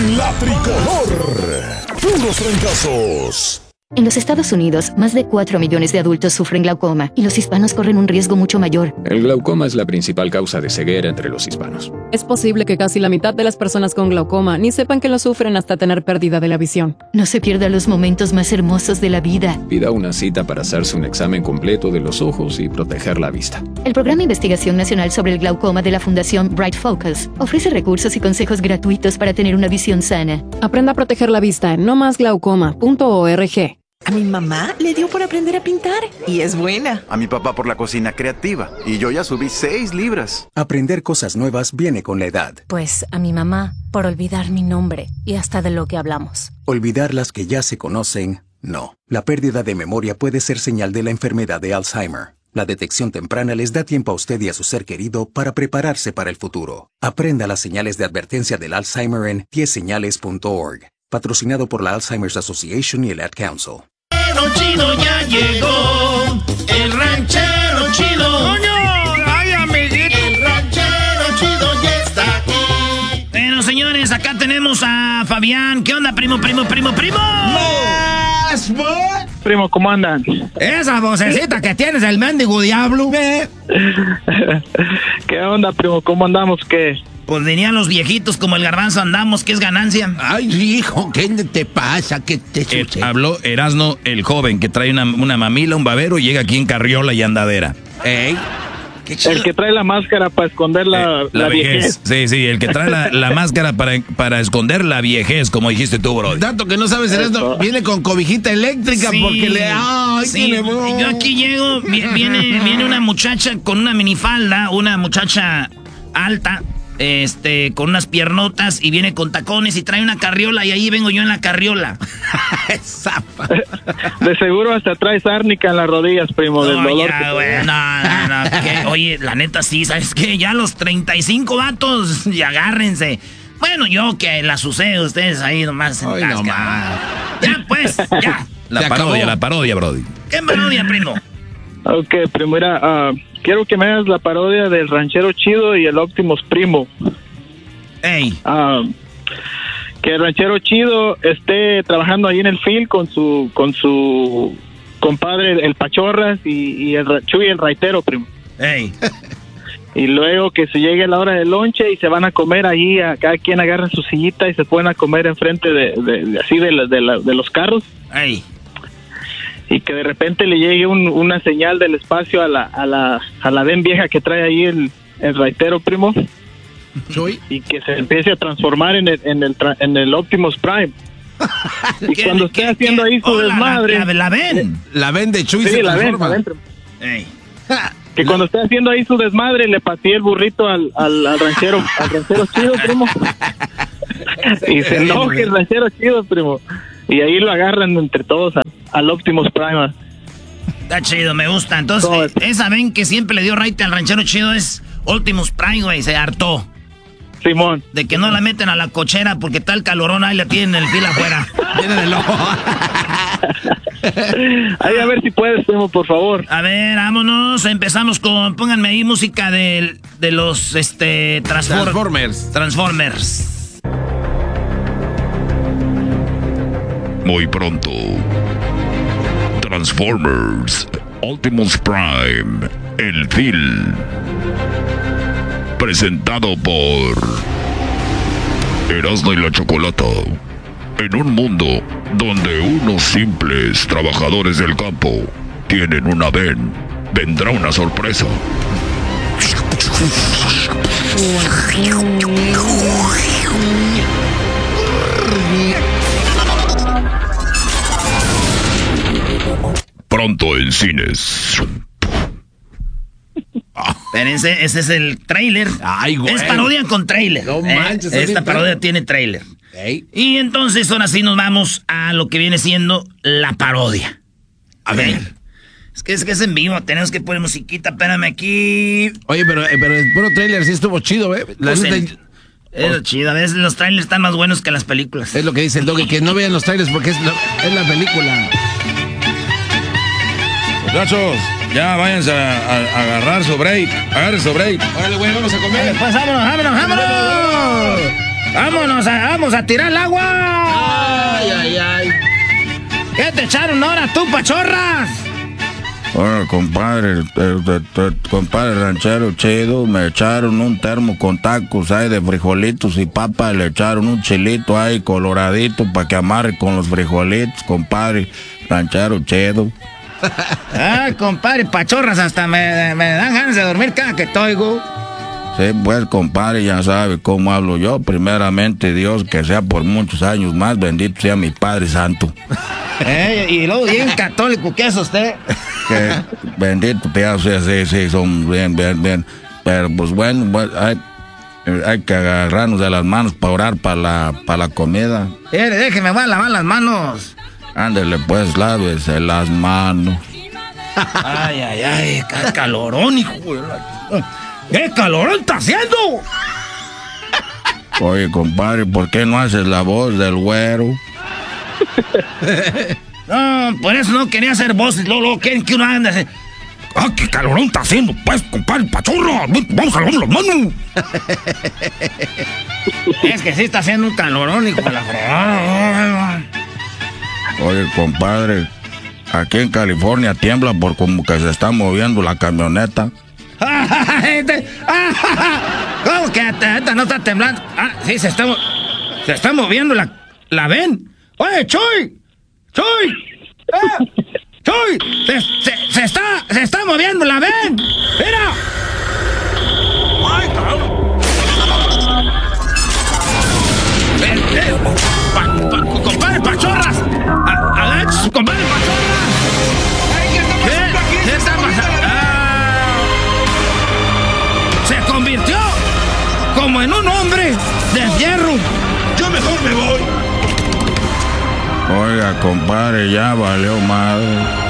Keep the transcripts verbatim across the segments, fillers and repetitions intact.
en la tricolor. Puros fracasos. En los Estados Unidos, más de cuatro millones de adultos sufren glaucoma y los hispanos corren un riesgo mucho mayor. El glaucoma es la principal causa de ceguera entre los hispanos. Es posible que casi la mitad de las personas con glaucoma ni sepan que lo sufren hasta tener pérdida de la visión. No se pierda los momentos más hermosos de la vida. Pida una cita para hacerse un examen completo de los ojos y proteger la vista. El Programa de Investigación Nacional sobre el Glaucoma de la Fundación Bright Focus ofrece recursos y consejos gratuitos para tener una visión sana. Aprenda a proteger la vista en no más glaucoma punto org. A mi mamá le dio por aprender a pintar y es buena. A mi papá por la cocina creativa y yo ya subí seis libras. Aprender cosas nuevas viene con la edad. Pues a mi mamá por olvidar mi nombre y hasta de lo que hablamos. Olvidar las que ya se conocen, no. La pérdida de memoria puede ser señal de la enfermedad de Alzheimer. La detección temprana les da tiempo a usted y a su ser querido para prepararse para el futuro. Aprenda las señales de advertencia del Alzheimer en diez señales punto org. Patrocinado por la Alzheimer's Association y el Ad Council. Chido ya llegó, el ranchero chido. ¡Coño! ¡Ay, amiguito! El ranchero chido ya está aquí. Bueno, señores, acá tenemos a Fabián. ¿Qué onda, primo, primo, primo, primo? ¡Más, Primo, ¿cómo andan? Esa vocecita que tienes del mendigo diablo. ¿Qué onda, primo? ¿Cómo andamos? ¿Qué? Pues dirían los viejitos como el garbanzo andamos, que es ganancia. Ay, hijo, ¿qué te pasa? ¿Qué te sucede? Eh, habló Erasno, el joven, que trae una, una mamila, un babero, y llega aquí en carriola y andadera. Ey. El que trae la máscara para esconder la, eh, la, la viejez. viejez. Sí, sí, el que trae la, la máscara para, para esconder la viejez, como dijiste tú, bro. Dato que no sabes, Erasno, viene con cobijita eléctrica sí, porque le... ¡Ay, sí. qué le... Yo aquí llego, viene, viene una muchacha con una minifalda, una muchacha alta, este, con unas piernotas y viene con tacones y trae una carriola y ahí vengo yo en la carriola. De seguro hasta traes árnica en las rodillas, primo, no, del dolor. Ya, que güey, no, no, no, que, oye, la neta sí, ¿sabes qué? Ya los treinta y cinco vatos, y agárrense. Bueno, yo que la sucede, ustedes ahí nomás en Ay, casca. nomás. Ya, pues, ya. La Se parodia, acabó. la parodia, brody. ¿Qué parodia, primo? Ok, primo, mira, uh, quiero que me hagas la parodia del ranchero chido y el Optimus Primo. Ey. Uh, que el ranchero chido esté trabajando ahí en el field con su con su compadre, el Pachorras, y, y el Chuy, el raitero, primo. Ey. Y luego que se llegue la hora del lonche y se van a comer ahí, a cada quien agarra su sillita y se pueden a comer enfrente de, de, de así de, la, de, la, de los carros. Ey. Y que de repente le llegue un, una señal del espacio a la a la a la den vieja que trae ahí el, el raitero, primo. Chuy. Y que se empiece a transformar en el en el tra- en el Optimus Prime. Y ¿Qué, cuando qué, esté haciendo qué? ahí su Oh, la, desmadre, La, la, la ven. La ven de Chuy, sí, se la ven, transforma. la ven, primo. Ey. Que cuando esté haciendo ahí su desmadre le pateé el burrito al, al, al ranchero, al ranchero chido, primo. Y se enoje el ranchero chido, primo. Y ahí lo agarran entre todos al, al Optimus Prime. Está chido, me gusta. Entonces, No, eh, esa ven que siempre le dio raite al ranchero chido es Optimus Prime, güey. Se hartó. Simón. De que no la meten a la cochera porque está el calorón, ahí la tienen en el fila afuera. Viene del ojo. Ahí a ver si puedes, primo, por favor. A ver, vámonos. Empezamos con, pónganme ahí música de, de los, este, Transform- Transformers. Transformers. Muy pronto. Transformers. Optimus Prime. El Phil. Presentado por Erasmo y la Chocolata. En un mundo donde unos simples trabajadores del campo tienen una ven, vendrá una sorpresa. Pronto en cines. Espérense, ese es el tráiler. Ay, güey. Es parodia con tráiler. No ¿eh? manches. Esta parodia tiene tráiler. Ey. Y entonces ahora sí nos vamos a lo que viene siendo la parodia. A ver. Es que es que es en vivo, tenemos que poner musiquita, espérame aquí. Oye, pero, pero el puro trailer sí estuvo chido, ¿eh? La Pues neta, el- es lo chido, a veces los trailers están más buenos que las películas. es lo que dice el Doggy, que no vean los trailers porque es, lo- es la película. Muchachos, ya váyanse a, a- a agarrar su break. Agarren su break. Órale, güey, vamos a comer. Pues vámonos, vámonos, vámonos. ¡Vámonos! A, ¡Vamos a tirar el agua! Ay, ay, ay. ¿Qué te echaron ahora tú, pachorras? Bueno, compadre, el, el, el, compadre ranchero chido, me echaron un termo con tacos ahí de frijolitos y papa, le echaron un chilito ahí coloradito para que amarre con los frijolitos, compadre ranchero chido. Ay, compadre, pachorras, hasta me, me dan ganas de dormir cada que te oigo. Sí, pues, compadre, ya sabe cómo hablo yo. Primeramente, Dios, que sea por muchos años más, bendito sea mi Padre Santo. Eh, y luego bien católico, ¿qué es usted? Que bendito sea, sí, sí, sí, son bien, bien, bien. Pero pues bueno, pues, hay, hay que agarrarnos de las manos para orar para la, para la comida. Eh, déjeme, voy a lavar las manos. Ándele pues, lávese las manos. Ay, ay, ay, qué calorón, hijo de la... ¡Qué calorón está haciendo! Oye, compadre, ¿por qué no haces la voz del güero? No, por eso no quería hacer voces, Lolo. ¿Quién que uno anda así? ¡Ah, qué calorón está haciendo! Pues, compadre, pachorra, vamos a lavar las manos. Es que sí está haciendo un calorón, hijo de la fregada. Oye, compadre, aquí en California tiembla por como que se está moviendo la camioneta. ¿Cómo que esta no está temblando? Ah, sí, se está, se está moviendo la... ¿La ven? ¡Oye, Chuy! ¡Chuy! ¡Eh! ¡Chuy! Se, se, se está... ¡Se está moviendo! ¡La ven! ¡Mira! ¡Ay, cabrón! Eh, eh, pa, pa, ¡Compadre Pachorras! A, ¡Alex! ¡Compadre Pachorras! ¿Qué está pasando aquí? ¿Qué está pasando? Ah, se convirtió como en un hombre de fierro. Yo mejor me voy. Oiga, compadre, ya valió madre.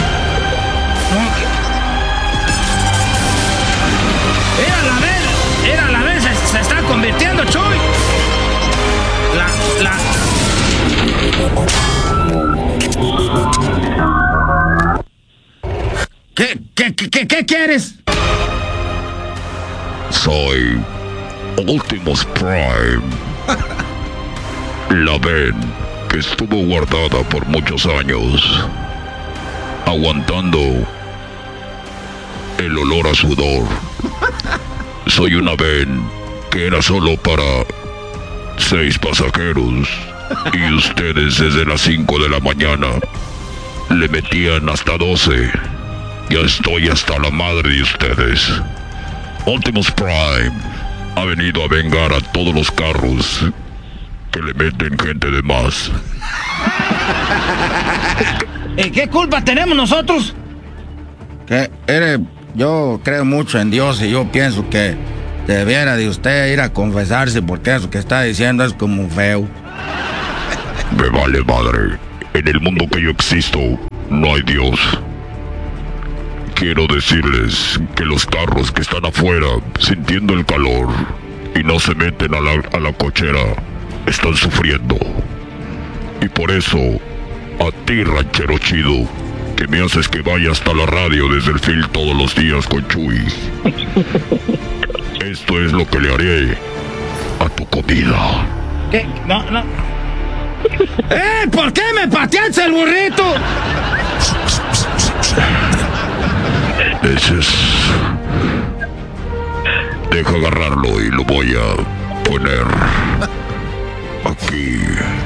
Era la vez, era la vez, se, se está convirtiendo, Chuy. La, la... ¿Qué, qué, qué, qué quieres? Soy Optimus Prime. La ven que estuvo guardada por muchos años, aguantando el olor a sudor. Soy una ven que era solo para seis pasajeros y ustedes desde las cinco de la mañana le metían hasta doce. Ya estoy hasta la madre de ustedes. Optimus Prime ha venido a vengar a todos los carros que le meten gente de más. ¿Y qué culpa tenemos nosotros? Que eres, yo creo mucho en Dios y yo pienso que debiera de usted ir a confesarse porque eso que está diciendo es como feo. Me vale madre. En el mundo que yo existo, no hay Dios. Quiero decirles que los carros que están afuera, sintiendo el calor y no se meten a la, a la cochera, están sufriendo. Y por eso, a ti, ranchero chido, que me haces que vaya hasta la radio desde el field todos los días con Chuy, esto es lo que le haré a tu comida. ¿Qué? No, no. ¡Eh! ¿Por qué me pateaste el burrito? Ese es... Deja agarrarlo y lo voy a poner aquí.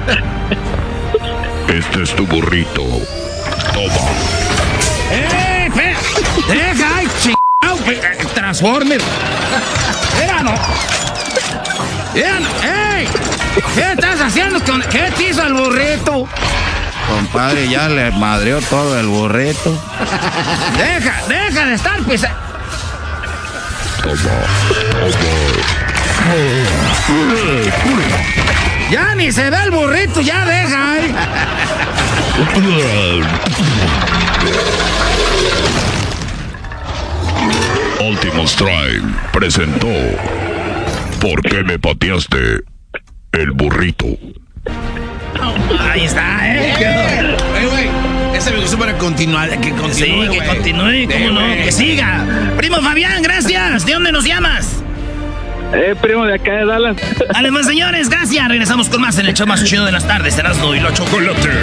Este es tu burrito. Toma. ¡Eh! Fe... ¡Deja! ¡Ay, chingado! ¡Transformer! ¡Mira, no! ¡Mira, no! ¡Ey! ¿Qué estás haciendo con... ¿Qué te hizo el burrito? Compadre, ya le madreó todo el burrito. Deja, deja de estar pisando. Ya ni se ve el burrito, ya deja. ¿eh? Optimus Prime presentó ¿Por qué me pateaste el burrito? Ahí está, ¿eh? ¡Eh! Güey, güey, ese me gustó para continuar. Que continúe, Sí, que wey. continúe, cómo no, que siga. Primo Fabián, gracias. ¿De dónde nos llamas? Eh, primo, de acá de Dallas. Además, señores, gracias. Regresamos con más en el show más chido de las tardes. Erasmo y la Chocolate.